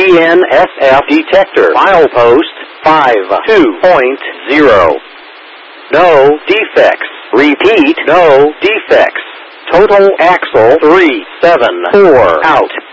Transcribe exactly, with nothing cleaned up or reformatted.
D N S F detector. Milepost five two point zero. No defects. Repeat, no defects. Total axle three seven four out.